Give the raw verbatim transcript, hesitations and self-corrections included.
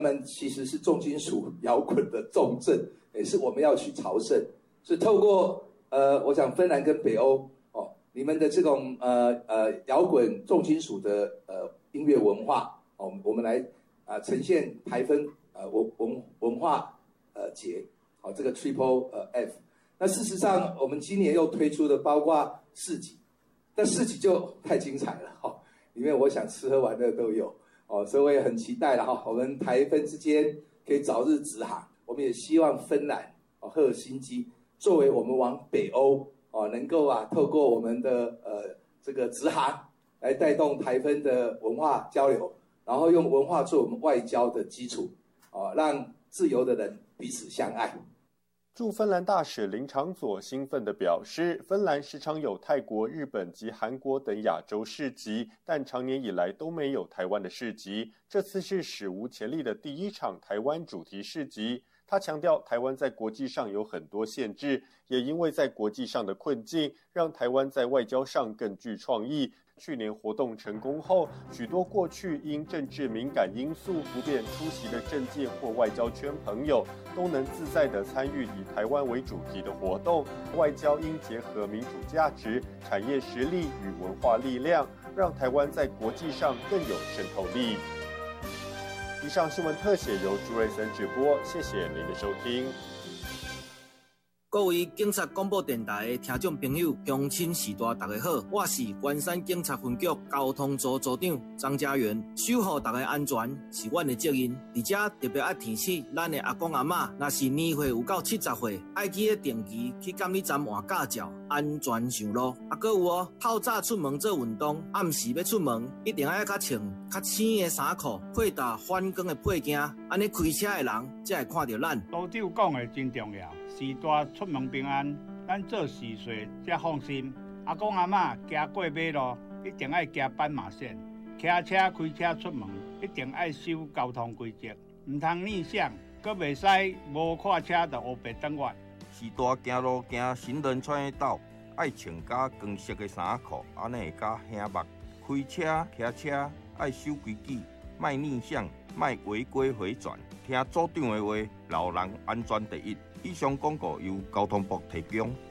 他们其实是重金属摇滚的重镇，也是我们要去朝圣。是透过呃，我想芬兰跟北欧哦，你们的这种呃呃摇滚重金属的呃音乐文化哦，我们来啊、呃、呈现台芬呃文文文化呃节哦，这个 Triple 呃 F。那事实上，我们今年又推出的包括市集，但市集就太精彩了哈、哦，里面我想吃喝玩乐都有。哦，所以我也很期待了哈，我们台芬之间可以早日直航。我们也希望芬兰哦，赫尔辛基作为我们往北欧哦，能够啊透过我们的呃这个直航来带动台芬的文化交流，然后用文化做我们外交的基础，哦，让自由的人彼此相爱。 驻芬兰大使林长佐兴奋地表示，芬兰时常有泰国、日本及韩国等亚洲市集，但长年以来都没有台湾的市集。这次是史无前例的第一场台湾主题市集。他强调，台湾在国际上有很多限制，也因为在国际上的困境，让台湾在外交上更具创意。去年活动成功后，许多过去因政治敏感因素不便出席的政界或外交圈朋友，都能自在地参与以台湾为主题的活动。外交应结合民主价值、产业实力与文化力量，让台湾在国际上更有渗透力。以上新闻特写由朱瑞森直播，谢谢您的收听。 各位警察广播电台的听众朋友、乡亲士大大家好，我是关山警察分局交通组组长张家元。守护大家安全是阮的责任，而且特别爱提醒咱的阿公阿嬷，若是年岁有到七十岁，爱记得定期去监理站换驾照，安全上路。啊，搁有哦，透早出门做运动，暗时要出门，一定爱较穿较青的衫裤，配搭反光的配件，安尼开车的人才会看到咱。 组长讲的真重要，时大出门平安，咱做事岁才放心。阿公阿嬷行过马路，一定爱行斑马线；骑车开车出门，一定爱守交通规则，唔通逆向，阁袂使无看车就黑白等我。 时大行路行行人穿的道，爱穿加光色的衫裤，安尼会较显目。开车骑车爱守规矩，莫逆向，莫违规回转。听组长的话，老人安全第一。以上广告由交通部提供。